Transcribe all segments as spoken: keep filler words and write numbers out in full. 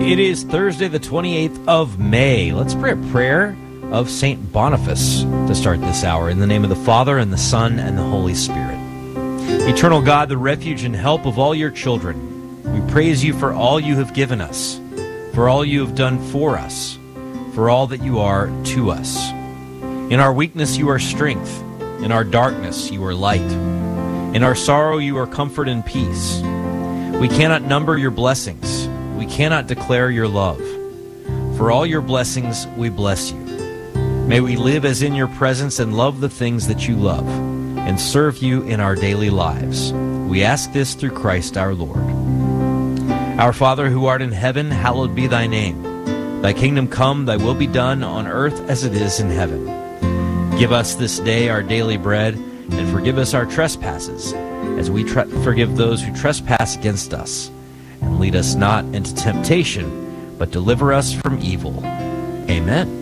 It is Thursday, the twenty-eighth of May. Let's pray a prayer of Saint Boniface to start this hour. In the name of the Father, and the Son, and the Holy Spirit. Eternal God, the refuge and help of all your children, we praise you for all you have given us, for all you have done for us, for all that you are to us. In our weakness you are strength, in our darkness you are light, in our sorrow you are comfort and peace. We cannot number your blessings, we cannot declare your love. For all your blessings we bless you. May we live as in your presence and love the things that you love, and serve you in our daily lives. We ask this through Christ our Lord. Our Father who art in heaven, hallowed be thy name. Thy kingdom come, thy will be done on earth as it is in heaven. Give us this day our daily bread, and forgive us our trespasses, as we tre- forgive those who trespass against us. And lead us not into temptation, but deliver us from evil. Amen.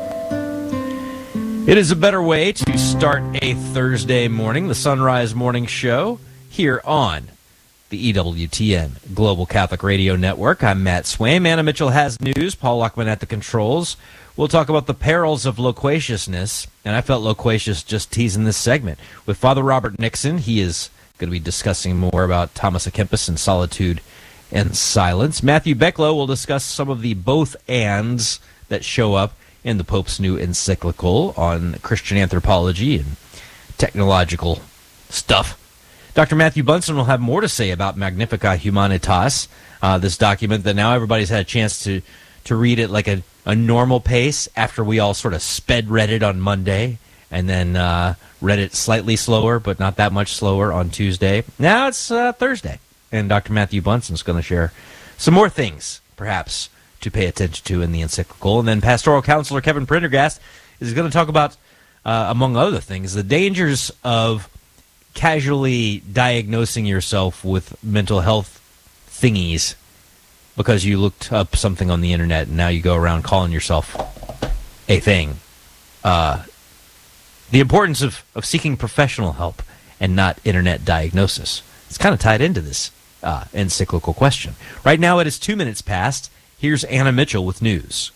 It is a better way to start a Thursday morning, the Sunrise Morning Show, here on the E W T N Global Catholic Radio Network. I'm Matt Swaim. Anna Mitchell has news. Paul Lockman at the controls. We'll talk about the perils of loquaciousness, and I felt loquacious just teasing this segment. With Father Robert Nixon, he is going to be discussing more about Thomas à Kempis and solitude and silence. Matthew Becklow will discuss some of the both ands that show up in the Pope's new encyclical on Christian anthropology and technological stuff. Doctor Matthew Bunson will have more to say about Magnificat Humanitas, uh, this document that now everybody's had a chance to, to read at like a, a normal pace after we all sort of sped read it on Monday and then uh, read it slightly slower, but not that much slower on Tuesday. Now it's uh, Thursday, and Doctor Matthew Bunson's going to share some more things, perhaps, to pay attention to in the encyclical. And then Pastoral Counselor Kevin Prendergast is going to talk about, uh, among other things, the dangers of casually diagnosing yourself with mental health thingies because you looked up something on the internet and now you go around calling yourself a thing. Uh, the importance of, of seeking professional help and not internet diagnosis. It's kind of tied into this uh, encyclical question. Right now it is two minutes past. Here's Anna Mitchell with news.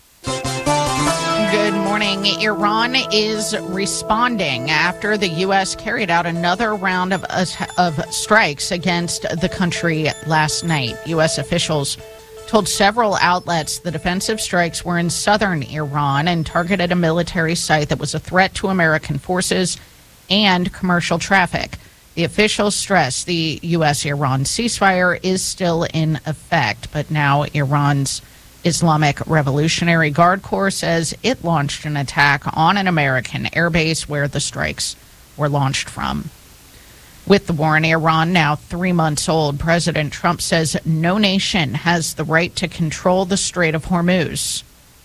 Good morning. Iran is responding after the U S carried out another round of, of strikes against the country last night. U S officials told several outlets the defensive strikes were in southern Iran and targeted a military site that was a threat to American forces and commercial traffic. The officials stress the U S-Iran ceasefire is still in effect, but now Iran's Islamic Revolutionary Guard Corps says it launched an attack on an American airbase where the strikes were launched from. With the war in Iran now three months old, President Trump says no nation has the right to control the Strait of Hormuz.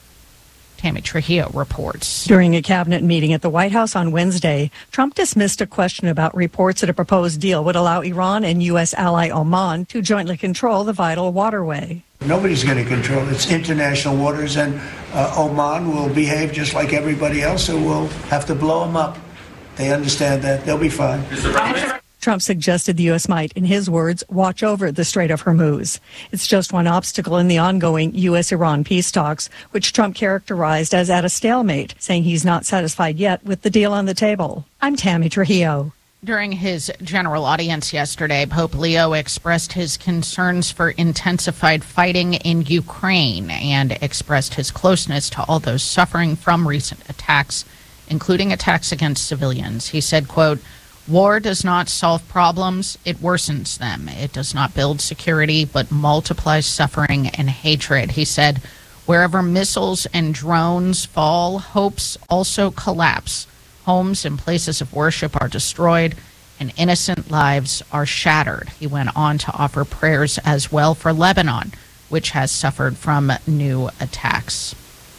Tammy Trujillo reports. During a cabinet meeting at the White House on Wednesday, Trump dismissed a question about reports that a proposed deal would allow Iran and U S ally Oman to jointly control the vital waterway. Nobody's going to control it. It's international waters, and uh, Oman will behave just like everybody else, so we'll have to blow them up. They understand that. They'll be fine. Trump suggested the U S might, in his words, watch over the Strait of Hormuz. It's just one obstacle in the ongoing U S-Iran peace talks, which Trump characterized as at a stalemate, saying he's not satisfied yet with the deal on the table. I'm Tammy Trujillo. During his general audience yesterday, Pope Leo expressed his concerns for intensified fighting in Ukraine and expressed his closeness to all those suffering from recent attacks, including attacks against civilians. He said, quote, "War does not solve problems, it worsens them. It does not build security, but multiplies suffering and hatred." He said, "Wherever missiles and drones fall, hopes also collapse. Homes and places of worship are destroyed, and innocent lives are shattered." He went on to offer prayers as well for Lebanon, which has suffered from new attacks.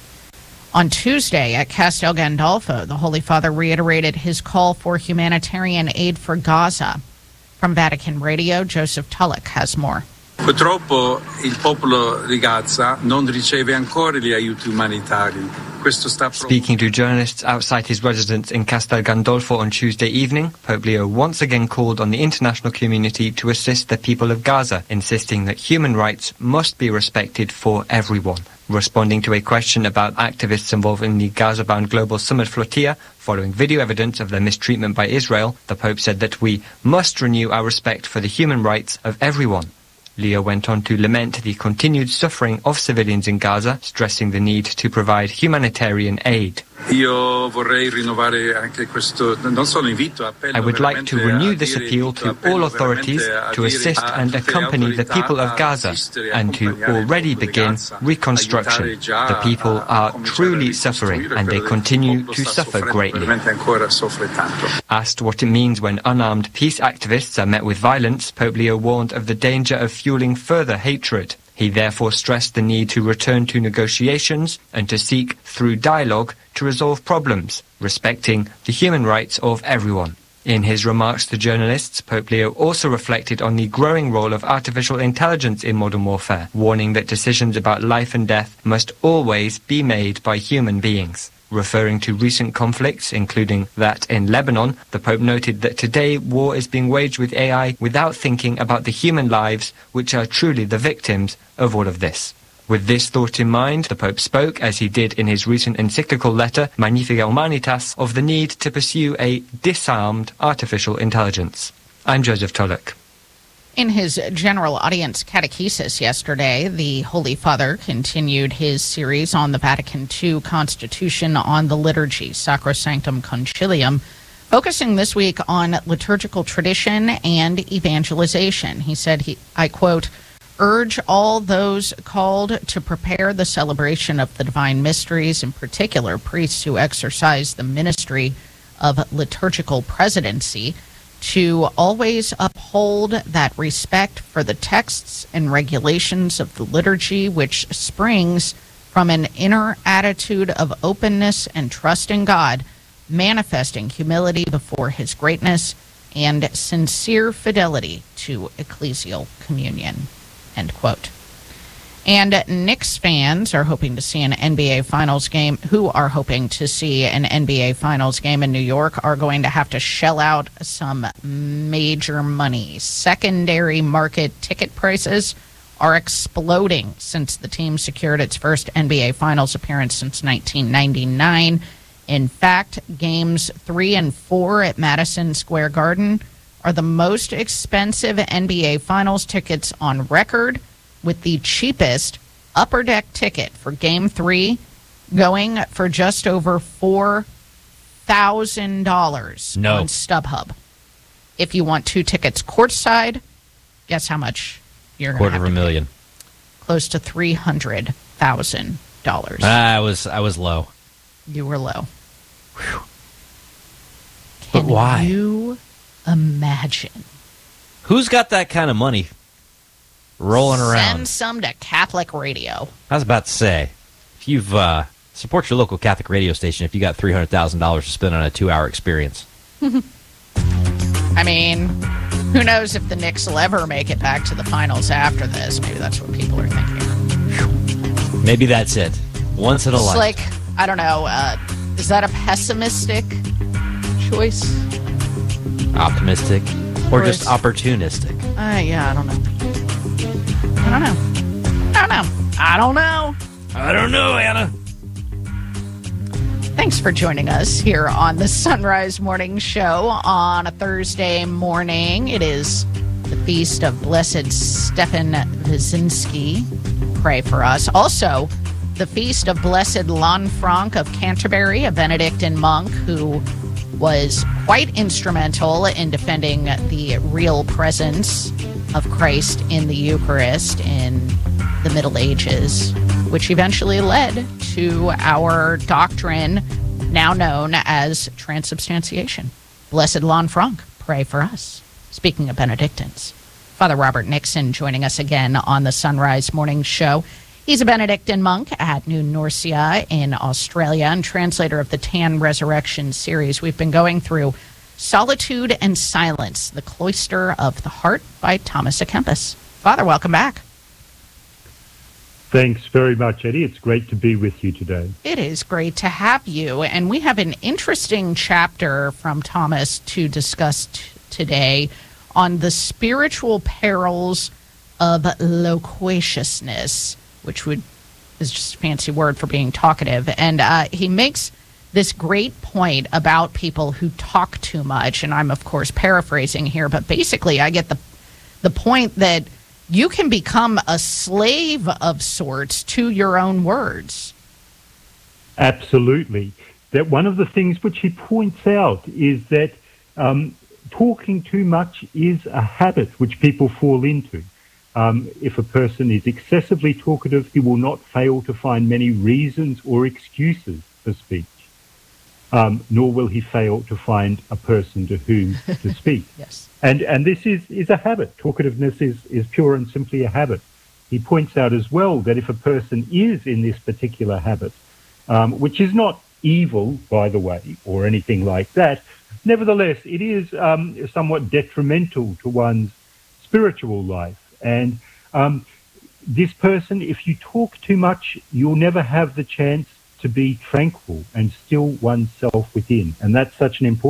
On Tuesday at Castel Gandolfo, the Holy Father reiterated his call for humanitarian aid for Gaza. From Vatican Radio, Joseph Tulloch has more. Purtroppo il popolo di Gaza non riceve ancora gli aiuti umanitari Speaking to journalists outside his residence in Castel Gandolfo on Tuesday evening, Pope Leo once again called on the international community to assist the people of Gaza, insisting that human rights must be respected for everyone. Responding to a question about activists involved in the Gaza-bound Global Summit flotilla, following video evidence of their mistreatment by Israel, the Pope said that we must renew our respect for the human rights of everyone. Leo went on to lament the continued suffering of civilians in Gaza, stressing the need to provide humanitarian aid. I would like to renew this appeal to all authorities to assist and accompany the people of Gaza and to already begin reconstruction. The people are truly suffering and they continue to suffer greatly. Asked what it means when unarmed peace activists are met with violence, Pope Leo warned of the danger of fueling further hatred. He therefore stressed the need to return to negotiations and to seek, through dialogue, to resolve problems, respecting the human rights of everyone. In his remarks to journalists, Pope Leo also reflected on the growing role of artificial intelligence in modern warfare, warning that decisions about life and death must always be made by human beings. Referring to recent conflicts, including that in Lebanon, the Pope noted that today war is being waged with A I without thinking about the human lives, which are truly the victims of all of this. With this thought in mind, the Pope spoke, as he did in his recent encyclical letter, Magnifica Humanitas, of the need to pursue a disarmed artificial intelligence. I'm Joseph Tulloch. In his general audience catechesis yesterday, the Holy Father continued his series on the Vatican two Constitution on the Liturgy, Sacrosanctum Concilium, focusing this week on liturgical tradition and evangelization. He said, he, I quote, urge all those called to prepare the celebration of the divine mysteries, in particular priests who exercise the ministry of liturgical presidency, to always uphold that respect for the texts and regulations of the liturgy, which springs from an inner attitude of openness and trust in God, manifesting humility before his greatness and sincere fidelity to ecclesial communion, end quote. And Knicks fans are hoping to see an N B A Finals game, who are hoping to see an N B A Finals game in New York, are going to have to shell out some major money. Secondary market ticket prices are exploding since the team secured its first N B A Finals appearance since nineteen ninety-nine. In fact, games three and four at Madison Square Garden are the most expensive N B A Finals tickets on record, with the cheapest upper deck ticket for game three going for just over four thousand dollars no. on StubHub. If you want two tickets courtside, guess how much you're going to Quarter have of a to million. pay? Close to three hundred thousand dollars. Ah, I was, I was low. You were low. Whew. Can But why? you imagine? Who's got that kind of money rolling around? Send some to Catholic Radio. I was about to say, if you've uh, support your local Catholic radio station, if you got three hundred thousand dollars to spend on a two-hour experience. I mean, who knows if the Knicks will ever make it back to the finals after this? Maybe that's what people are thinking. Maybe that's it. Once in a It's life. like, I don't know, uh, is that a pessimistic choice? Optimistic or Or just is- opportunistic? Uh, yeah, I don't know. I don't know. I don't know. I don't know. I don't know, Anna. Thanks for joining us here on the Sunrise Morning Show on a Thursday morning. It is the feast of Blessed Stefan Wyszynski. Pray for us. Also, the feast of Blessed Lanfranc of Canterbury, a Benedictine monk who was quite instrumental in defending the real presence of Christ in the Eucharist in the Middle Ages, which eventually led to our doctrine now known as transubstantiation. Blessed Lanfranc, pray for us. Speaking of Benedictines, Father Robert Nixon joining us again on the Sunrise Morning Show. He's a Benedictine monk at New Norcia in Australia and translator of the Tan Resurrection series. We've been going through Solitude and Silence, the Cloister of the Heart by Thomas à Kempis. Father, welcome back. Thanks very much, Eddie. It's great to be with you today. It is great to have you. And we have an interesting chapter from Thomas to discuss t- today on the spiritual perils of loquaciousness, which would is just a fancy word for being talkative. And uh, he makes this great point about people who talk too much. And I'm, of course, paraphrasing here, but basically I get the the point that you can become a slave of sorts to your own words. Absolutely. That one of the things which he points out is that um, talking too much is a habit which people fall into. Um, if a person is excessively talkative, he will not fail to find many reasons or excuses for speech. Um, nor will he fail to find a person to whom to speak. Yes. And and this is, is a habit. Talkativeness is, is pure and simply a habit. He points out as well that if a person is in this particular habit, um, which is not evil, by the way, or anything like that, nevertheless, it is um, somewhat detrimental to one's spiritual life. And um, this person, if you talk too much, you'll never have the chance to be tranquil and still oneself within. And that's such an important